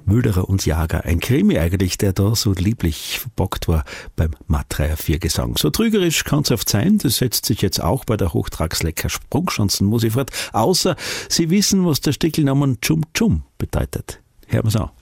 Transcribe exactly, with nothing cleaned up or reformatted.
Wilderer und Jager. Ein Krimi eigentlich, der da so lieblich verbockt war beim Mattreier Viergesang. So trügerisch kann's oft sein, das setzt sich jetzt auch bei der Hochtragslecker Sprungschanzenmusik fort, außer Sie wissen, was der Stickelnamen Chum Chum bedeutet. Hören wir's an.